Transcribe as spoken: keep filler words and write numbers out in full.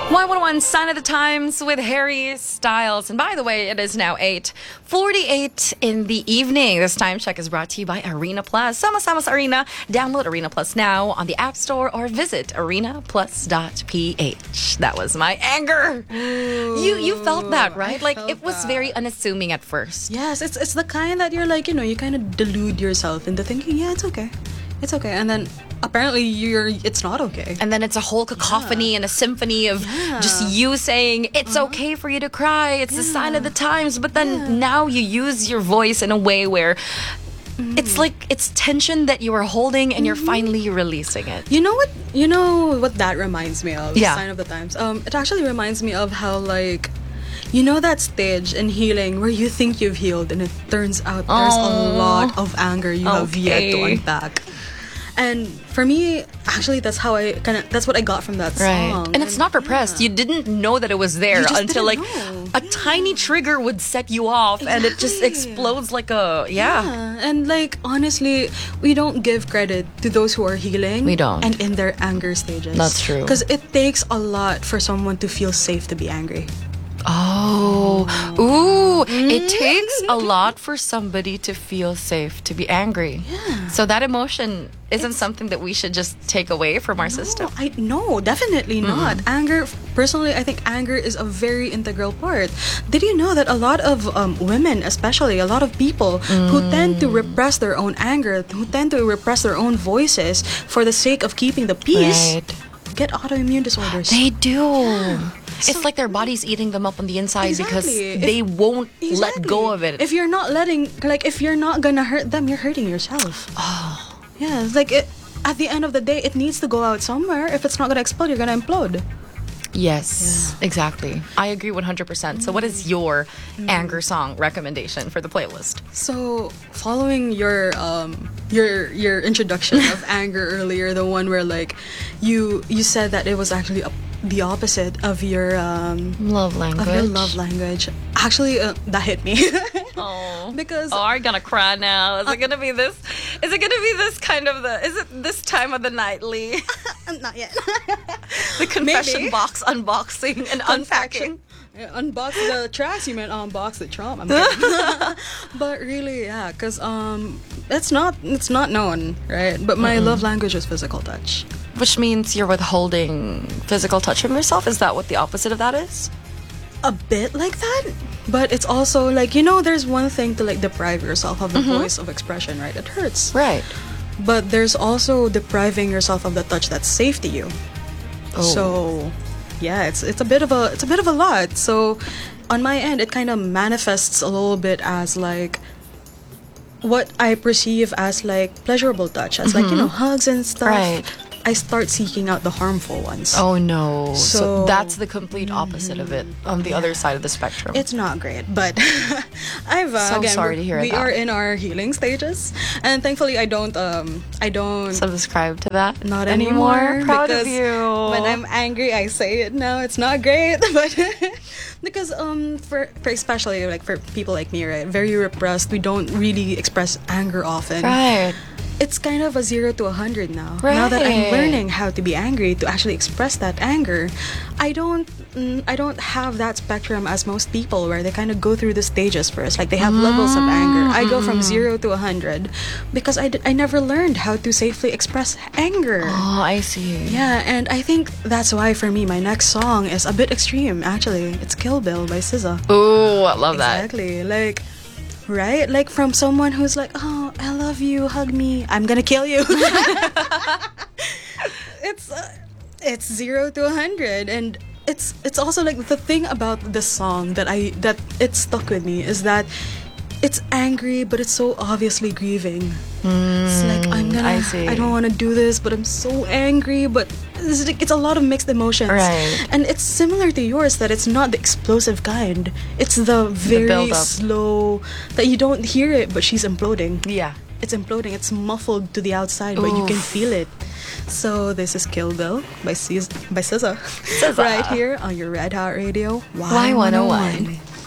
Y one oh one Sign of the Times with Harry Styles. And by the way, it is now eight forty-eight in the evening. This time check is brought to you by Arena Plus. Sama-sama sa Arena. Download Arena Plus now on the App Store or visit arena plus dot p h. That was my anger. Ooh, you you felt that, right? I Like felt it was that. very unassuming at first. Yes, it's it's the kind that you're like, you know, you kind of delude yourself into thinking, yeah, it's okay. It's okay. And then apparently you're it's not okay. And then it's a whole cacophony and a symphony of Yeah. just you saying, it's okay for you to cry. It's a sign of the times. But then now you use your voice in a way where it's like it's tension that you are holding and you're finally releasing it. You know what? You know what that reminds me of? Yeah. Sign of the Times. Um, it actually reminds me of how like, you know that stage in healing where you think you've healed and it turns out there's Oh. a lot of anger you have yet to Okay. unpack. And for me, actually, that's how I kind of that's what I got from that Right. song. And it's not repressed. You didn't know that it was there You just until like didn't know. a tiny trigger would set you off and it just Exactly. explodes like a, yeah. Yeah, and like honestly, we don't give credit to those who are healing. We don't. And in their anger stages. That's true. Because it takes a lot for someone to feel safe to be angry. Oh, ooh, it takes a lot for somebody to feel safe to be angry. Yeah. So that emotion isn't something that we should just take away from our system. No, I no, definitely not. Anger, personally, I think anger is a very integral part. Did you know that a lot of um, women, especially a lot of people who tend to repress their own anger, who tend to repress their own voices for the sake of keeping the peace, Right. get autoimmune disorders. They do. It's So- like their body's eating them up on the inside because Exactly. If- they won't let Exactly. go of it. If you're not letting, like, if you're not gonna hurt them, you're hurting yourself. Oh. Yeah, it's like it. At the end of the day, it needs to go out somewhere. If it's not gonna explode, you're gonna implode. Yes, exactly. I agree one hundred percent. So what is your anger song recommendation for the playlist? So, following your um your your introduction of anger earlier, the one where like you you said that it was actually a, the opposite of your um Love of language. your love language. Actually, uh, that hit me. Oh. Because Oh, are you gonna cry now? Is it gonna be this? Is it gonna be this kind of the? Is it this time of the night, Lee? not yet. The confession Maybe. box unboxing and unpacking. Yeah, unbox the trash. You meant unbox the trauma. I'm kidding. But really, yeah, because um, it's not it's not known, right? But my love language is physical touch. Which means you're withholding physical touch from yourself. Is that what the opposite of that is? A bit like that, but it's also like, you know, there's one thing to like deprive yourself of the voice of expression, right? It hurts. Right. But there's also depriving yourself of the touch that's safe to you. Oh. So, yeah, it's it's a bit of a it's a bit of a lot. So, on my end, it kind of manifests a little bit as like what I perceive as like pleasurable touch, as like, you know, hugs and stuff. Right. I start seeking out the harmful ones. Oh no. So, So- that's the complete opposite of it on the other side of the spectrum. It's not great, but I've uh, So again, sorry we're- to hear we that. are in our healing stages, and thankfully, I don't um I don't Subscribe to that. not anymore. anymore. Proud because of you. When I'm angry, I say it now. It's not great, but because um for, for especially like for people like me, right, very repressed, we don't really express anger often. right. It's kind of a zero to a hundred now. Now that I'm Right. learning how to be angry, to actually express that anger, I don't, mm, I don't have that spectrum as most people, where they kind of go through the stages first. Like they have levels of anger. I go from zero to a hundred because I, d- I never learned how to safely express anger. Oh, I see. Yeah, and I think that's why for me, my next song is a bit extreme. Actually, it's Kill Bill by S Z A. Ooh, I love that. Exactly. Like, right? Like from someone who's like, oh, I love you, hug me, I'm gonna kill you. it's uh, it's zero to a hundred, and it's it's also like the thing about the song that I that it stuck with me is that it's angry, but it's so obviously grieving. It's like I'm gonna, I see. I don't want to do this, but I'm so angry. But it's, like, it's a lot of mixed emotions, Right. and it's similar to yours that it's not the explosive kind. It's the very build-up. slow that you don't hear it, but she's imploding. Yeah. It's imploding. It's muffled to the outside, but you can Oof. feel it. So this is Kill Bill by C- by S Z A, S Z A. right here on your Red Hot Radio Y one oh one.